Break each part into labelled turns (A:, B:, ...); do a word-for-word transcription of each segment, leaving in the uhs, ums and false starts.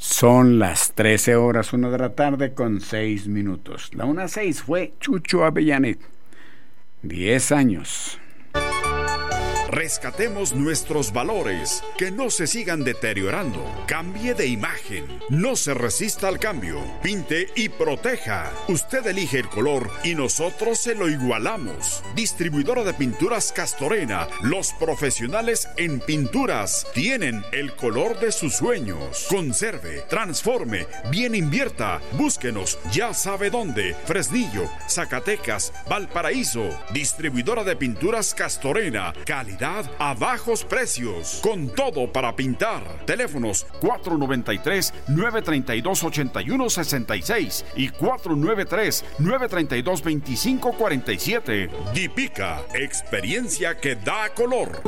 A: Son las trece horas, una de la tarde con seis minutos. La una seis fue Chucho Avellanet. Diez años.
B: Rescatemos nuestros valores, que no se sigan deteriorando. Cambie de imagen, no se resista al cambio. Pinte y proteja. Usted elige el color y nosotros se lo igualamos. Distribuidora de pinturas Castorena, los profesionales en pinturas tienen el color de sus sueños. Conserve, transforme, bien invierta. Búsquenos, ya sabe dónde. Fresnillo, Zacatecas, Valparaíso. Distribuidora de pinturas Castorena, calidad a bajos precios, con todo para pintar. Teléfonos cuatro nueve tres, nueve tres dos, ocho uno seis seis y cuatro nueve tres, nueve tres dos, dos cinco cuatro siete. Dipica, experiencia que da color.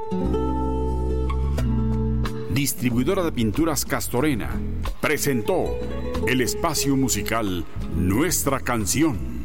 B: Distribuidora de pinturas Castorena presentó el espacio musical Nuestra Canción.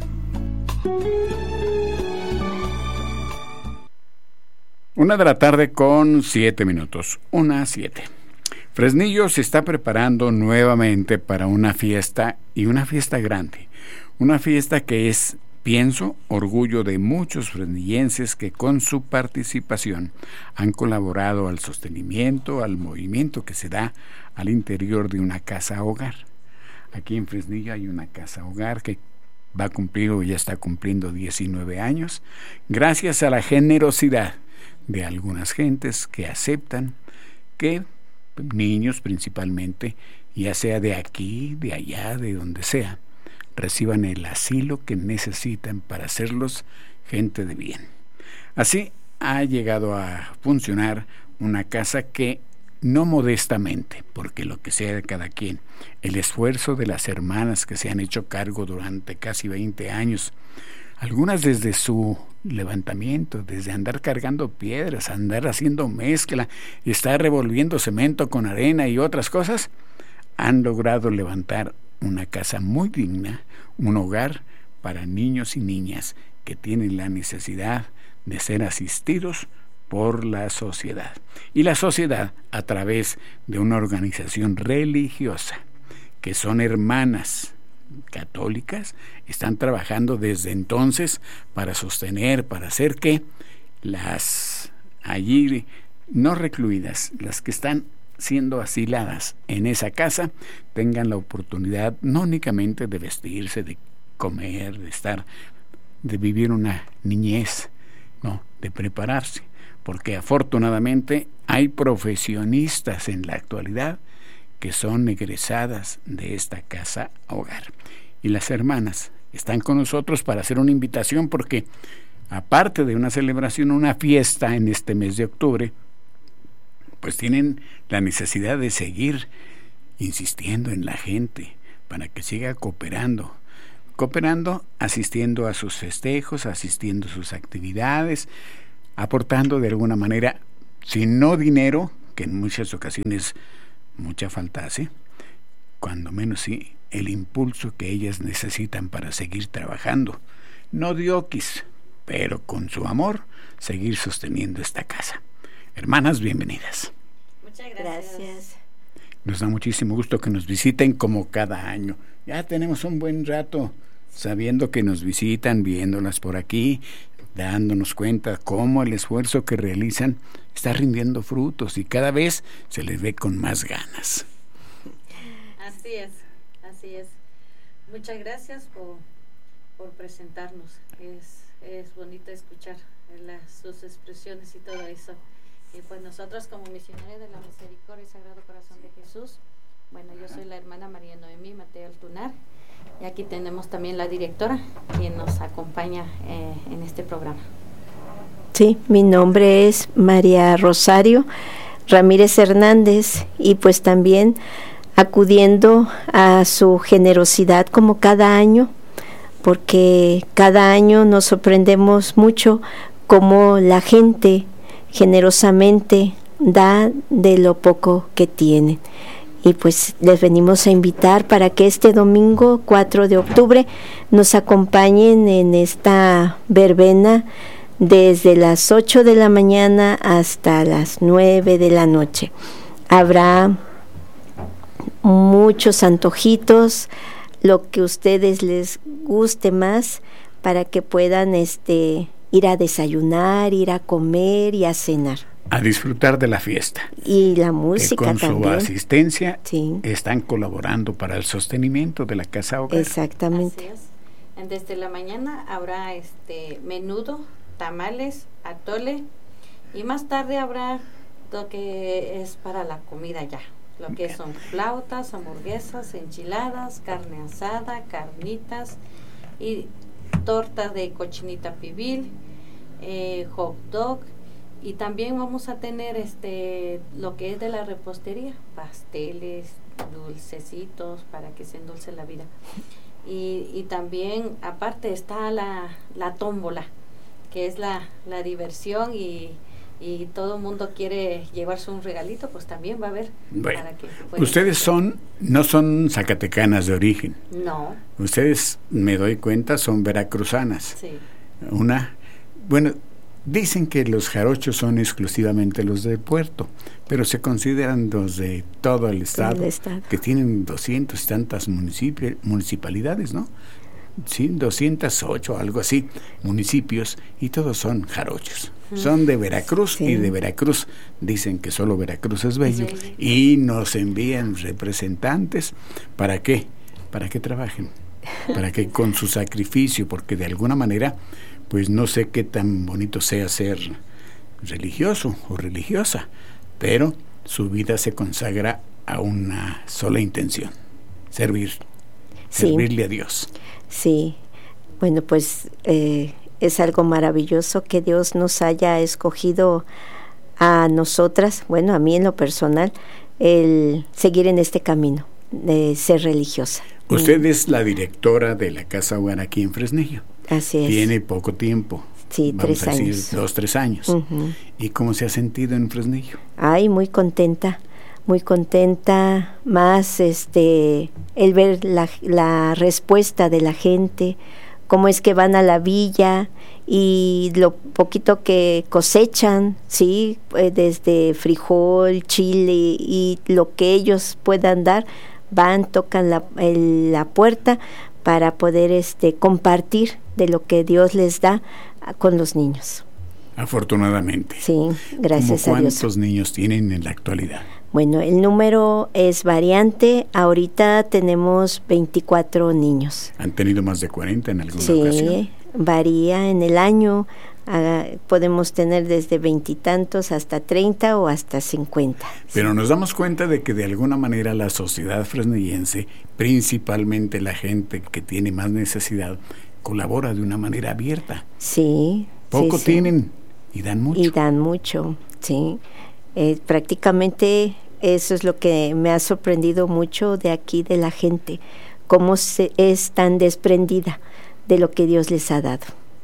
A: Una de la tarde con siete minutos. Una a siete. Fresnillo se está preparando nuevamente para una fiesta, y una fiesta grande. Una fiesta que es, pienso, orgullo de muchos fresnillenses que con su participación han colaborado al sostenimiento, al movimiento que se da al interior de una casa hogar. Aquí en Fresnillo hay una casa hogar que va a cumplir o ya está cumpliendo diecinueve años, gracias a la generosidad de algunas gentes que aceptan que niños principalmente, ya sea de aquí, de allá, de donde sea, reciban el asilo que necesitan para hacerlos gente de bien. Así ha llegado a funcionar una casa que, no modestamente, porque lo que sea de cada quien, el esfuerzo de las hermanas que se han hecho cargo durante casi veinte años, algunas desde su levantamiento, desde andar cargando piedras, andar haciendo mezcla, estar revolviendo cemento con arena y otras cosas, han logrado levantar una casa muy digna, un hogar para niños y niñas que tienen la necesidad de ser asistidos por la sociedad. Y la sociedad, a través de una organización religiosa, que son hermanas católicas, están trabajando desde entonces para sostener, para hacer que las allí no recluidas, las que están siendo asiladas en esa casa, tengan la oportunidad no únicamente de vestirse, de comer, de estar, de vivir una niñez, no, de prepararse, porque afortunadamente hay profesionistas en la actualidad que son egresadas de esta casa hogar. Y las hermanas están con nosotros para hacer una invitación, porque aparte de una celebración, una fiesta en este mes de octubre, pues tienen la necesidad de seguir insistiendo en la gente para que siga cooperando, cooperando, asistiendo a sus festejos, asistiendo a sus actividades, aportando de alguna manera, si no dinero, que en muchas ocasiones mucha falta hace, cuando menos sí, el impulso que ellas necesitan para seguir trabajando, no dioquis, pero con su amor, seguir sosteniendo esta casa. Hermanas, bienvenidas.
C: Muchas gracias. gracias.
A: Nos da muchísimo gusto que nos visiten como cada año. Ya tenemos un buen rato sabiendo que nos visitan, viéndolas por aquí, dándonos cuenta cómo el esfuerzo que realizan está rindiendo frutos y cada vez se les ve con más ganas.
C: Así es, así es. Muchas gracias por, por presentarnos. Es, es bonito escuchar las, sus expresiones y todo eso. Y pues nosotros como misionarios de la Misericordia y Sagrado Corazón de Jesús, bueno, yo soy la hermana María Noemí Mateo Altunar, y aquí tenemos también la directora quien nos acompaña eh, en este programa.
D: Sí, mi nombre es María Rosario Ramírez Hernández, y pues también acudiendo a su generosidad como cada año, porque cada año nos sorprendemos mucho cómo la gente generosamente da de lo poco que tiene. Y pues les venimos a invitar para que este domingo cuatro de octubre nos acompañen en esta verbena desde las ocho de la mañana hasta las nueve de la noche. Habrá muchos antojitos, lo que a ustedes les guste más, para que puedan este ir a desayunar, ir a comer y a cenar.
A: A disfrutar de la fiesta.
D: Y la música
A: que con
D: también.
A: su asistencia
D: sí.
A: están colaborando para el sostenimiento de la casa hogar.
D: Exactamente.
C: Así es. Desde la mañana habrá este menudo, tamales, atole, y más tarde habrá lo que es para la comida ya. Lo que son flautas, hamburguesas, enchiladas, carne asada, carnitas y torta de cochinita pibil, eh, hot dog. Y también vamos a tener este lo que es de la repostería, pasteles, dulcecitos, para que se endulce la vida. Y, y también, aparte, está la, la tómbola, que es la, la diversión, y, y todo el mundo quiere llevarse un regalito, pues también va a haber.
A: Bueno,
C: para que
A: ustedes son, no son zacatecanas de origen.
C: No.
A: Ustedes, me doy cuenta, son veracruzanas.
C: Sí.
A: Una, bueno... Dicen que los jarochos son exclusivamente los de Puerto, pero se consideran los de todo el estado,
D: el estado.
A: que tienen doscientas y tantas municipi- municipalidades, ¿no? Sí, doscientos ocho, algo así, municipios, y todos son jarochos. Mm. Son de Veracruz, sí. Y de Veracruz dicen que solo Veracruz es bello, sí. Y nos envían representantes. ¿Para qué? Para que trabajen, para que con su sacrificio, porque de alguna manera... pues no sé qué tan bonito sea ser religioso o religiosa, pero su vida se consagra a una sola intención, servir,
D: sí.
A: servirle a Dios.
D: Sí, bueno, pues eh, es algo maravilloso que Dios nos haya escogido a nosotras, bueno, a mí en lo personal, el seguir en este camino de ser religiosa.
A: Usted mm. es la directora de la Casa Hogar aquí en Fresnillo.
D: Así es.
A: Tiene poco tiempo.
D: Sí,
A: Vamos
D: tres
A: a decir,
D: años.
A: dos, tres años.
D: Uh-huh.
A: ¿Y cómo se ha sentido en Fresnillo?
D: Ay, muy contenta, muy contenta, más este, el ver la, la respuesta de la gente, cómo es que van a la villa y lo poquito que cosechan, sí, desde frijol, chile y lo que ellos puedan dar, van, tocan la, el, la puerta para poder este compartir de lo que Dios les da con los niños.
A: Afortunadamente.
D: Sí, gracias a Dios.
A: ¿Cuántos niños tienen en la actualidad?
D: Bueno, el número es variante. Ahorita tenemos veinticuatro niños.
A: ¿Han tenido más de cuarenta en alguna
D: sí,
A: ocasión?
D: Sí, varía en el año. Uh, podemos tener desde veintitantos hasta treinta o hasta cincuenta.
A: Pero
D: sí.
A: Nos damos cuenta de que de alguna manera la sociedad fresnillense, principalmente la gente que tiene más necesidad, colabora de una manera abierta.
D: Sí.
A: Poco
D: sí,
A: tienen sí. y dan mucho.
D: Y dan mucho, sí. Eh, prácticamente eso es lo que me ha sorprendido mucho de aquí, de la gente, cómo se es tan desprendida de lo que Dios les ha dado.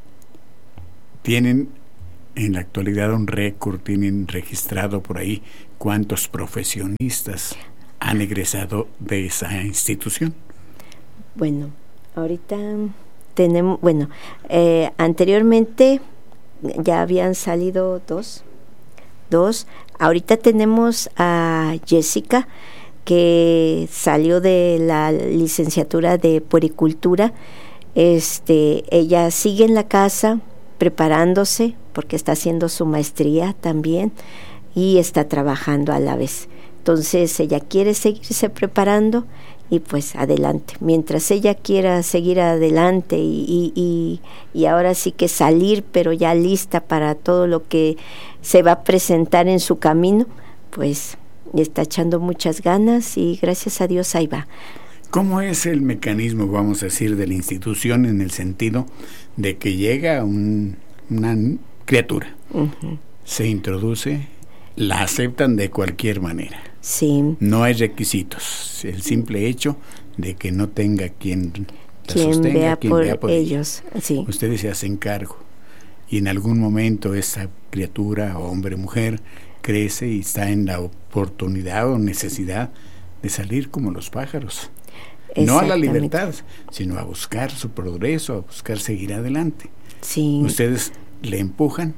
A: Tienen en la actualidad un récord, tienen registrado por ahí cuántos profesionistas han egresado de esa institución.
D: Bueno, ahorita tenemos, bueno, eh, anteriormente ya habían salido dos, dos. Ahorita tenemos a Jessica, que salió de la licenciatura de puericultura. Este, ella sigue en la casa preparándose porque está haciendo su maestría también y está trabajando a la vez. Entonces ella quiere seguirse preparando y pues adelante. Mientras ella quiera seguir adelante y, y, y ahora sí que salir, pero ya lista para todo lo que se va a presentar en su camino, pues está echando muchas ganas y gracias a Dios ahí va.
A: ¿Cómo es el mecanismo, vamos a decir, de la institución en el sentido de que llega un, una criatura, uh-huh. se introduce, la aceptan de cualquier manera?
D: Sí.
A: No hay requisitos, el simple hecho de que no tenga quien la
D: quien
A: sostenga,
D: vea
A: quien
D: por
A: vea por
D: ellos. Sí.
A: Ustedes se hacen cargo y en algún momento esa criatura, hombre o mujer, crece y está en la oportunidad o necesidad de salir como los pájaros. No a la libertad, sino a buscar su progreso, a buscar seguir adelante.
D: Sí.
A: Ustedes le empujan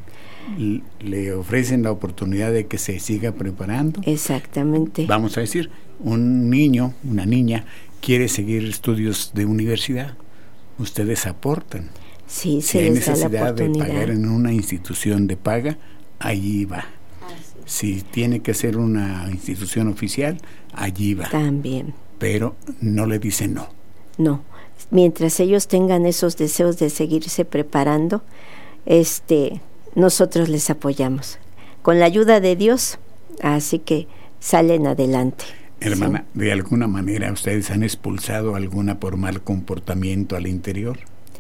A: le ofrecen la oportunidad de que se siga preparando.
D: Exactamente.
A: Vamos a decir, un niño, una niña quiere seguir estudios de universidad, ustedes aportan.
D: Sí,
A: si hay necesidad de pagar en una institución de paga, allí va. Si tiene que ser una institución oficial, allí va.
D: También.
A: Pero no le dicen no.
D: No. Mientras ellos tengan esos deseos de seguirse preparando, este, nosotros les apoyamos. Con la ayuda de Dios, así que salen adelante.
A: Hermana,
D: sí.
A: ¿De alguna manera ustedes han expulsado a alguna por mal comportamiento al interior?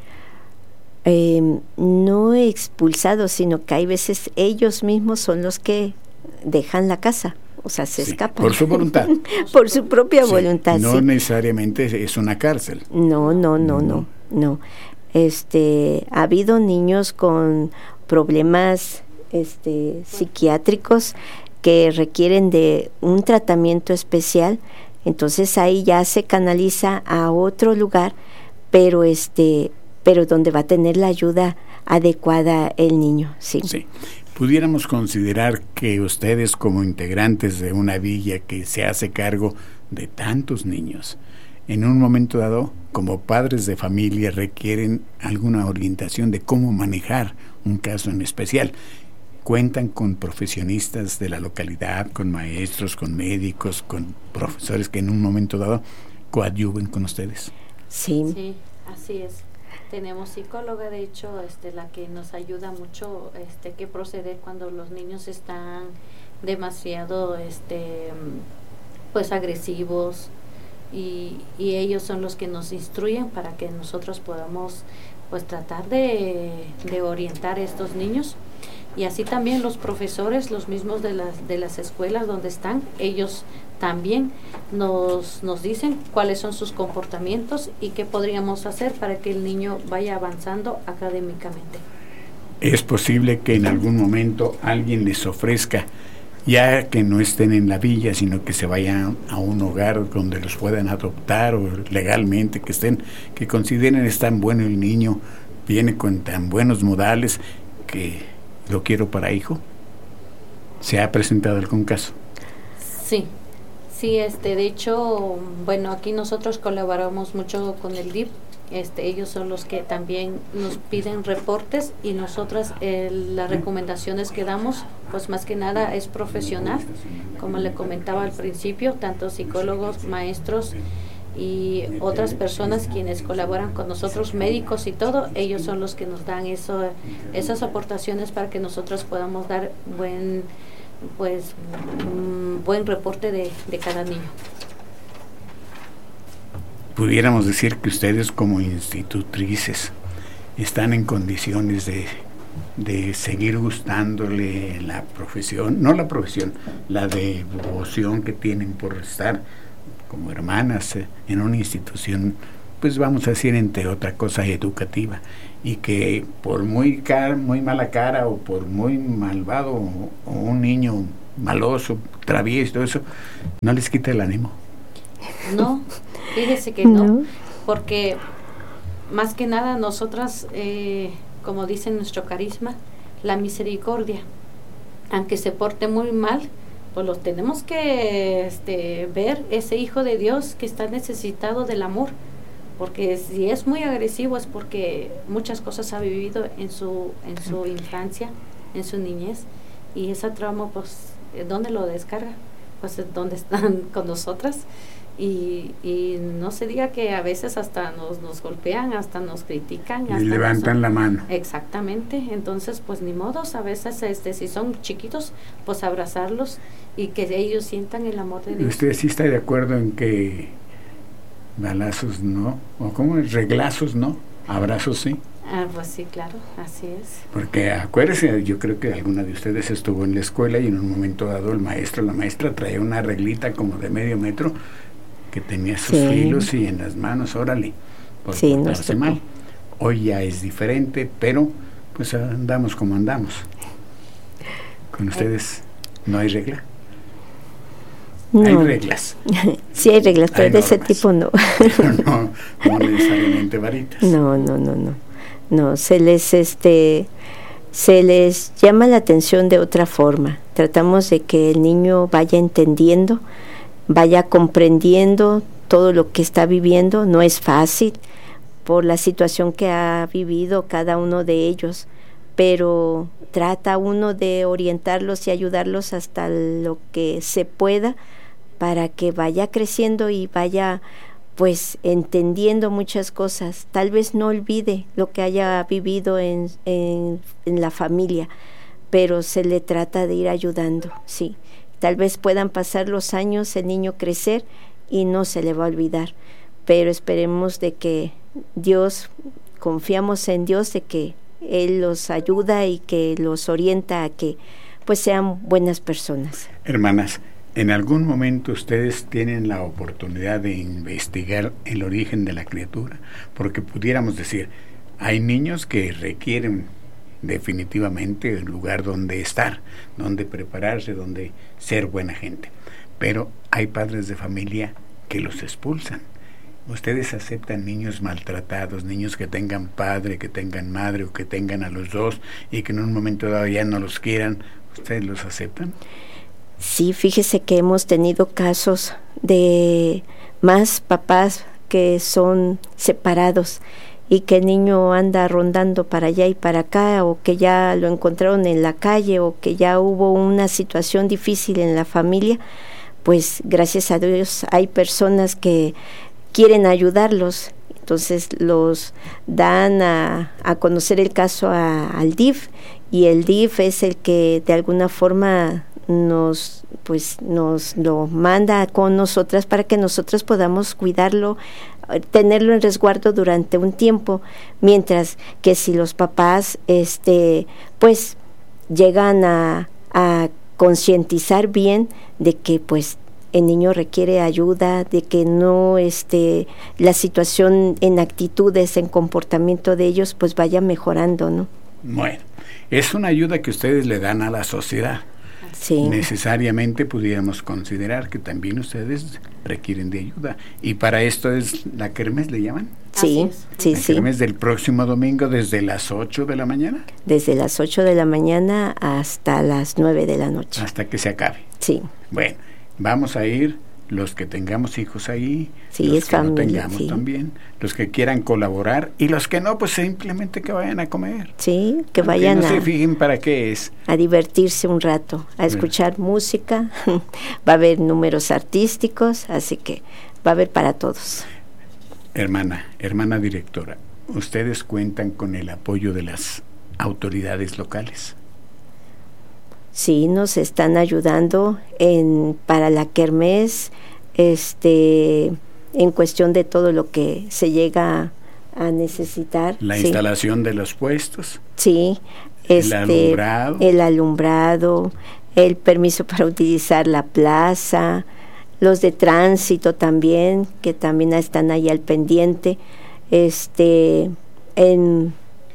D: Eh, no he expulsado, sino que hay veces ellos mismos son los que dejan la casa, o sea, se
A: sí,
D: escapan.
A: Por su voluntad.
D: Por su propia
A: sí,
D: voluntad,
A: no
D: sí.
A: necesariamente es una cárcel.
D: No, no, no, no, no. Este, ha habido niños con problemas este, psiquiátricos que requieren de un tratamiento especial, entonces ahí ya se canaliza a otro lugar, pero este pero donde va a tener la ayuda adecuada el niño, sí.
A: Sí. Pudiéramos considerar que ustedes como integrantes de una villa que se hace cargo de tantos niños, en un momento dado, como padres de familia, requieren alguna orientación de cómo manejar un caso en especial. Cuentan con profesionistas de la localidad, con maestros, con médicos, con profesores que en un momento dado coadyuven con ustedes.
D: Sí.
C: Sí, así es. Tenemos psicóloga, de hecho, este, la que nos ayuda mucho, este, qué proceder cuando los niños están demasiado, este, pues agresivos, y, y ellos son los que nos instruyen para que nosotros podamos, pues, tratar de, de orientar a estos niños. Y así también los profesores, los mismos de las de las escuelas donde están, ellos también nos, nos dicen cuáles son sus comportamientos y qué podríamos hacer para que el niño vaya avanzando académicamente.
A: ¿Es posible que en algún momento alguien les ofrezca, ya que no estén en la villa, sino que se vayan a un hogar donde los puedan adoptar o legalmente, que estén, que consideren es tan bueno el niño, viene con tan buenos modales que lo quiero para hijo? ¿Se ha presentado algún caso?
C: Sí, sí, este, de hecho, bueno, aquí nosotros colaboramos mucho con el D I F, este, ellos son los que también nos piden reportes y nosotras eh, las recomendaciones que damos, pues más que nada es profesional, como le comentaba al principio, tanto psicólogos, maestros y otras personas quienes colaboran con nosotros, médicos y todo, ellos son los que nos dan eso, esas aportaciones para que nosotros podamos dar buen, pues, un buen reporte de, de cada niño.
A: Pudiéramos decir que ustedes como institutrices están en condiciones de, de seguir gustándole la profesión, no la profesión, la devoción que tienen por estar como hermanas eh, en una institución, pues vamos a decir entre otra cosa educativa, y que por muy cara, muy mala cara o por muy malvado o, o un niño maloso, travieso, todo eso, no les quita el ánimo.
C: No, fíjese que no,
D: no.
C: Porque más que nada nosotras, eh, como dice nuestro carisma, la misericordia, aunque se porte muy mal, pues los tenemos que este, ver ese hijo de Dios que está necesitado del amor, porque si es muy agresivo es porque muchas cosas ha vivido en su en su infancia, en su niñez, y ese trauma, pues, ¿dónde lo descarga? Pues donde están con nosotras, y, y no se diga que a veces hasta nos, nos golpean, hasta nos critican.
A: Y
C: hasta
A: levantan
C: nos,
A: la mano.
C: Exactamente, entonces pues ni modos, a veces este si son chiquitos, pues abrazarlos y que ellos sientan el amor de Dios.
A: ¿Usted sí está de acuerdo en que balazos no, o cómo es, reglazos no, abrazos sí?
C: Ah, pues sí, claro, así es.
A: Porque acuérdese, yo creo que alguna de ustedes estuvo en la escuela y en un momento dado el maestro, la maestra traía una reglita como de medio metro que tenía sus
D: sí.
A: filos y en las manos, órale, por
D: sí,
A: portarse mal. Hoy ya es diferente, pero pues andamos como andamos. ¿Con ustedes no hay regla?
D: No.
A: Hay reglas.
D: Sí hay reglas, pero
A: hay
D: de ese
A: normas,
D: tipo no.
A: Pero no, no necesariamente varitas.
D: No, no, no, no. No, se les este se les llama la atención de otra forma. Tratamos de que el niño vaya entendiendo, vaya comprendiendo todo lo que está viviendo. No es fácil por la situación que ha vivido cada uno de ellos, pero trata uno de orientarlos y ayudarlos hasta lo que se pueda para que vaya creciendo y vaya pues entendiendo muchas cosas. Tal vez no olvide lo que haya vivido en, en, en la familia, pero se le trata de ir ayudando, sí. Tal vez puedan pasar los años, el niño crecer y no se le va a olvidar, pero esperemos de que Dios, confiamos en Dios de que Él los ayuda y que los orienta a que pues sean buenas personas.
A: Hermanas, ¿en algún momento ustedes tienen la oportunidad de investigar el origen de la criatura? Porque pudiéramos decir, hay niños que requieren definitivamente el lugar donde estar, donde prepararse, donde ser buena gente. Pero hay padres de familia que los expulsan. ¿Ustedes aceptan niños maltratados, niños que tengan padre, que tengan madre o que tengan a los dos y que en un momento dado ya no los quieran? ¿Ustedes los aceptan?
D: Sí, fíjese que hemos tenido casos de más papás que son separados y que el niño anda rondando para allá y para acá, o que ya lo encontraron en la calle, o que ya hubo una situación difícil en la familia. Pues gracias a Dios hay personas que quieren ayudarlos, entonces los dan a, a conocer el caso a, al D I F, y el D I F es el que de alguna forma nos pues nos lo manda con nosotras para que nosotros podamos cuidarlo, tenerlo en resguardo durante un tiempo, mientras que si los papás este pues llegan a, a concientizar bien de que pues el niño requiere ayuda, de que no este la situación en actitudes, en comportamiento de ellos pues vaya mejorando, ¿no?
A: Bueno, es una ayuda que ustedes le dan a la sociedad. Sí. Necesariamente pudiéramos considerar que también ustedes requieren de ayuda. Y para esto es la kermés, ¿le llaman?
D: Sí, sí,
A: la
D: sí.
A: La kermés del próximo domingo desde las ocho de la mañana.
D: Desde las ocho de la mañana hasta las nueve de la noche.
A: Hasta que se acabe.
D: Sí.
A: Bueno, vamos a ir los que tengamos hijos ahí,
D: sí,
A: los
D: es
A: que
D: familia,
A: no tengamos
D: sí.
A: también, los que quieran colaborar y los que no, pues simplemente que vayan a comer.
D: Sí, que vayan
A: no
D: a...
A: se fijen para qué es.
D: A divertirse un rato, a escuchar bueno. música, va a haber números artísticos, así que va a haber para todos.
A: Hermana, hermana directora, ¿ustedes cuentan con el apoyo de las autoridades locales?
D: Sí, nos están ayudando en para la kermés, este, en cuestión de todo lo que se llega a necesitar.
A: La
D: sí.
A: instalación de los puestos.
D: Sí,
A: el
D: este,
A: alumbrado.
D: El alumbrado, el permiso para utilizar la plaza, los de tránsito también, que también están ahí al pendiente, este, en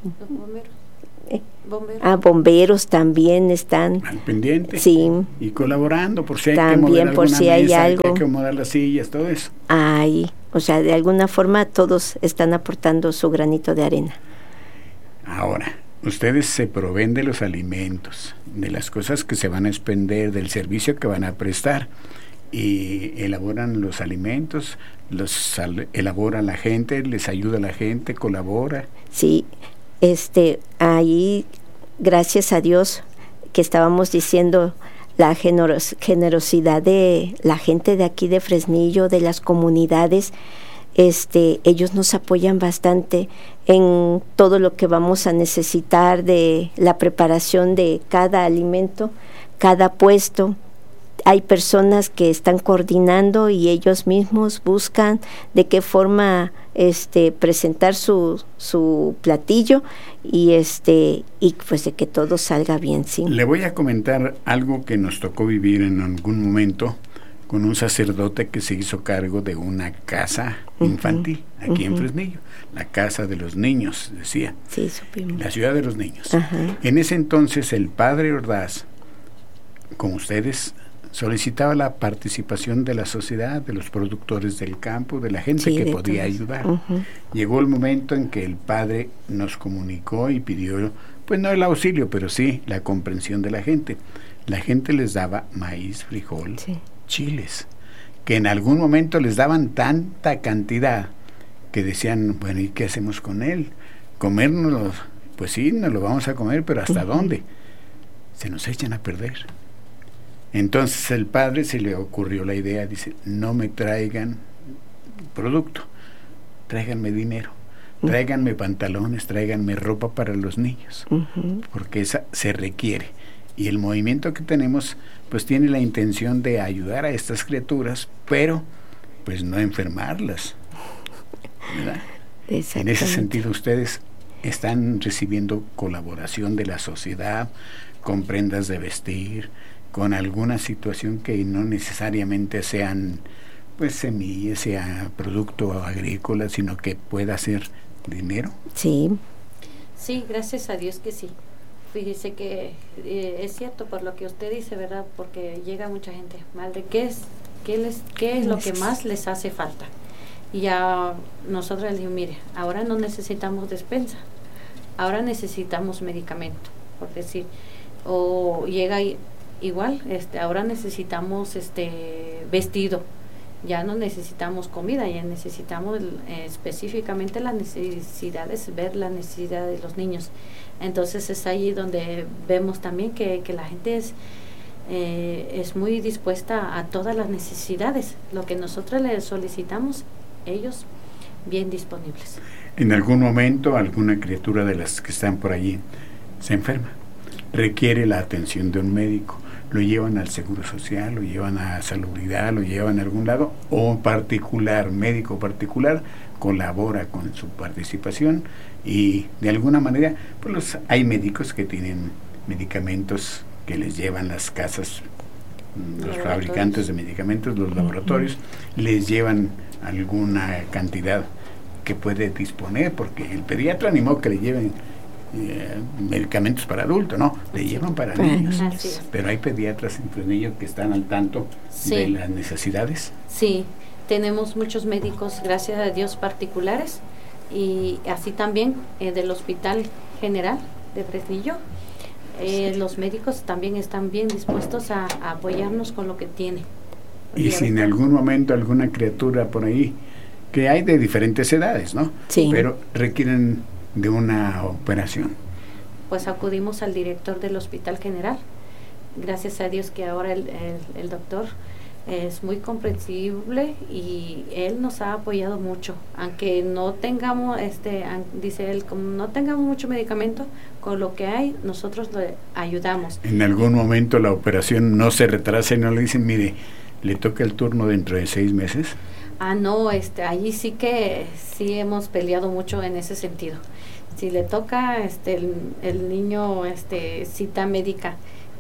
C: Bomberos.
D: Ah, bomberos también están
A: al pendiente.
D: Sí.
A: Y colaborando por si hay
D: también
A: que mover
D: por
A: alguna
D: si
A: mesa,
D: hay algo.
A: que hay que acomodar las sillas, todo eso.
D: Ahí, o sea, de alguna forma todos están aportando su granito de arena.
A: Ahora, ustedes se proveen de los alimentos, de las cosas que se van a expender, del servicio que van a prestar, y elaboran los alimentos, los elabora la gente, les ayuda la gente, colabora.
D: Sí. Este, ahí, gracias a Dios, que estábamos diciendo la generos, generosidad de la gente de aquí de Fresnillo, de las comunidades, este, ellos nos apoyan bastante en todo lo que vamos a necesitar de la preparación de cada alimento, cada puesto. Hay personas que están coordinando y ellos mismos buscan de qué forma este presentar su su platillo y este y pues de que todo salga bien, sí.
A: Le voy a comentar algo que nos tocó vivir en algún momento con un sacerdote que se hizo cargo de una casa uh-huh. infantil aquí uh-huh. en Fresnillo, la casa de los niños, decía.
D: Sí, supimos.
A: La ciudad de los niños.
D: Uh-huh.
A: En ese entonces el padre Ordaz, con ustedes, solicitaba la participación de la sociedad, de los productores del campo, de la gente
D: Sí,
A: que
D: de
A: podía
D: todos.
A: ayudar.
D: Ujú.
A: Llegó el momento en que el padre nos comunicó y pidió, pues no el auxilio, pero sí la comprensión de la gente. La gente les daba maíz, frijol,
D: Sí.
A: chiles, que en algún momento les daban tanta cantidad que decían, bueno, ¿y qué hacemos con él? Comérnoslo, pues sí, nos lo vamos a comer, pero ¿hasta
D: Ujú.
A: dónde? Se nos echan a perder. Entonces el padre se le ocurrió la idea, dice, no me traigan producto, tráiganme dinero, tráiganme pantalones, tráiganme ropa para los niños,
D: Ujú.
A: porque esa se requiere. Y el movimiento que tenemos, pues tiene la intención de ayudar a estas criaturas, pero pues no enfermarlas, ¿verdad? En ese
D: Exactamente.
A: sentido, ustedes están recibiendo colaboración de la sociedad con prendas de vestir, con alguna situación que no necesariamente sean pues semillas, sea producto agrícola, sino que pueda ser dinero.
D: Sí,
C: Sí, gracias a Dios que sí. Fíjese que eh, es cierto por lo que usted dice, ¿verdad? Porque llega mucha gente, madre, ¿qué es, qué les, qué es lo que más les hace falta? Y ya nosotros les digo, mire, ahora no necesitamos despensa, ahora necesitamos medicamento, por decir, o llega y, igual, este, ahora necesitamos este vestido, ya no necesitamos comida, ya necesitamos eh, específicamente las necesidades, ver la necesidad de los niños. Entonces es ahí donde vemos también que, que la gente es, eh, es muy dispuesta a todas las necesidades. Lo que nosotros les solicitamos, ellos bien disponibles.
A: En algún momento alguna criatura de las que están por allí se enferma, requiere la atención de un médico, lo llevan al Seguro Social, lo llevan a Salubridad, lo llevan a algún lado, o un particular, médico particular, colabora con su participación y de alguna manera, pues los, hay médicos que tienen medicamentos que les llevan las casas, los fabricantes de medicamentos, los laboratorios, les llevan alguna cantidad que puede disponer, porque el pediatra animó que le lleven eh, medicamentos para adultos, no, le llevan para
D: Para
A: niños.
C: Así es.
A: Pero hay pediatras entre niños que están al tanto
C: Sí.
A: de las necesidades.
C: Sí, tenemos muchos médicos, gracias a Dios, particulares y así también eh, del Hospital General de Fresnillo. Eh, los médicos también están bien dispuestos a, a apoyarnos con lo que tiene.
A: Y si en algún momento alguna criatura por ahí, que hay de diferentes edades, ¿no?
D: Sí.
A: Pero requieren de una operación.
C: Pues acudimos al director del Hospital General. Gracias a Dios que ahora el, el, el doctor es muy comprensible y él nos ha apoyado mucho, aunque no tengamos, este, an- dice él, como no tengamos mucho medicamento, con lo que hay nosotros le ayudamos.
A: En algún momento la operación no se retrasa y no le dicen, mire, le toca el turno dentro de seis meses.
C: Ah, no, este, allí sí que sí hemos peleado mucho en ese sentido. Si le toca este el, el niño este cita médica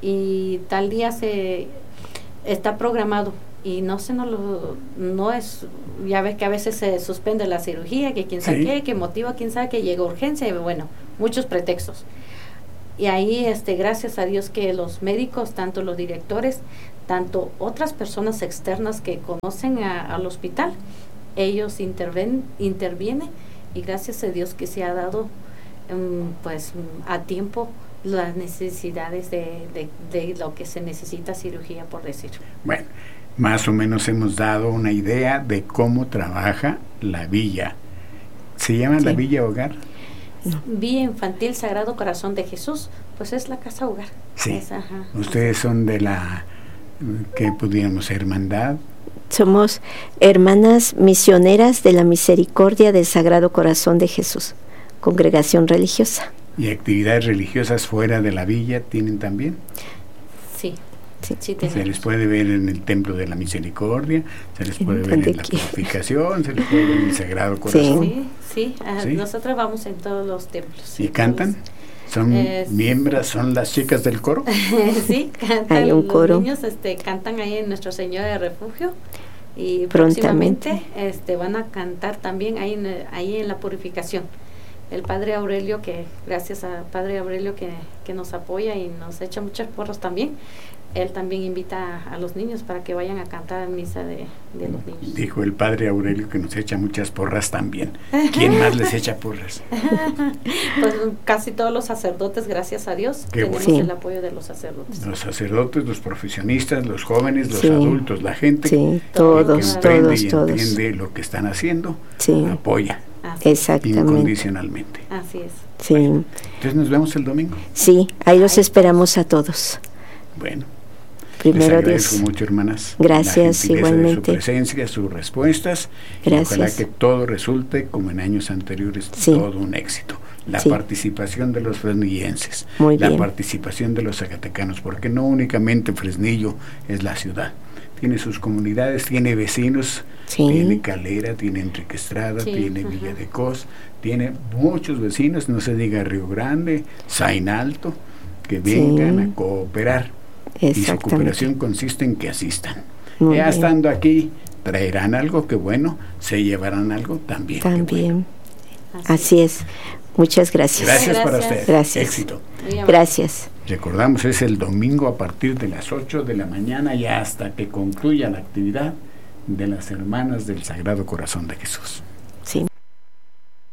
C: y tal día se está programado y no se nos lo no es, ya ves que a veces se suspende la cirugía, que quién sabe
A: Sí.
C: qué, que motiva, quién sabe que llega urgencia, y bueno, muchos pretextos. Y ahí este gracias a Dios que los médicos, tanto los directores, tanto otras personas externas que conocen a, al hospital, ellos interven, intervienen y gracias a Dios que se ha dado um, pues a tiempo las necesidades de, de, de lo que se necesita cirugía, por decir.
A: Bueno, más o menos hemos dado una idea de cómo trabaja la villa. ¿Se llama
D: Sí.
A: la Villa Hogar?
C: Villa Infantil Sagrado Corazón de Jesús, pues es la casa hogar.
A: Sí.
C: Es, ajá,
A: Ustedes son de la, que pudiéramos, hermandad.
D: somos hermanas misioneras de la Misericordia del Sagrado Corazón de Jesús, congregación religiosa.
A: ¿Y actividades religiosas fuera de la villa tienen también?
C: sí,
D: Sí.
C: sí
A: Se
C: tenemos.
A: les puede ver en el Templo de la Misericordia, se les
D: En
A: puede ver
D: donde
A: en la
D: quiera.
A: purificación, se les puede ver en el Sagrado Corazón.
C: Sí, sí, ah,
A: Sí.
C: nosotros vamos en todos los templos.
A: ¿Y
C: en
A: cantan?
C: todos
A: ¿Son
C: Es-
A: miembros, son las chicas del coro?
C: los- sí, cantan.
D: Hay un coro.
C: Los niños este, cantan ahí en Nuestra Señora de Refugio y
D: Prontamente.
C: próximamente este, van a cantar también ahí en, ahí en la purificación. el padre Aurelio, que gracias a padre Aurelio que, que nos apoya y nos echa muchas porras también, él también invita a, a los niños para que vayan a cantar en misa de, de los niños.
A: Dijo el padre Aurelio que nos echa muchas porras también. ¿Quién más les echa porras?
C: Pues casi todos los sacerdotes, gracias a Dios,
A: Qué
C: tenemos
A: bueno.
C: el apoyo de los sacerdotes.
A: Los sacerdotes, los profesionistas, los jóvenes, los
D: Sí.
A: adultos, la gente
D: Sí,
A: que
D: todos,
A: emprende
D: todos,
A: y
D: todos.
A: entiende lo que están haciendo,
D: Sí.
A: apoya
C: Así,
D: Exactamente.
A: incondicionalmente.
C: así es.
D: Sí,
A: Entonces nos vemos el domingo.
D: sí, ahí los esperamos a todos.
A: Bueno,
D: Primero
A: les agradezco
D: Dios.
A: mucho, hermanas.
D: Gracias,
A: la gentileza
D: igualmente.
A: de su presencia, sus respuestas. Y
D: Gracias.
A: ojalá que todo resulte, como en años anteriores,
D: Sí.
A: todo un éxito. La
D: Sí.
A: participación de los fresnillenses,
D: Muy
A: la
D: bien.
A: participación de los zacatecanos, porque no únicamente Fresnillo es la ciudad. Tiene sus comunidades, tiene vecinos,
D: Sí.
A: tiene Calera, tiene Enrique Estrada,
C: Sí,
A: tiene
C: ajá.
A: Villa de Cos, tiene muchos vecinos, no se diga Río Grande, Zainalto, que vengan
D: Sí.
A: a cooperar. Y su
D: Exactamente.
A: cooperación consiste en que asistan.
D: Muy
A: ya
D: bien.
A: estando aquí, traerán algo que bueno, se llevarán algo también. que
D: También.
A: bueno.
D: Así es. Muchas gracias.
A: Gracias, para
C: Gracias.
A: usted.
D: Gracias.
A: Éxito.
C: Muy amable.
D: Gracias.
A: Recordamos, es el domingo a partir de las ocho de la mañana y hasta que concluya la actividad de las Hermanas del Sagrado Corazón de Jesús.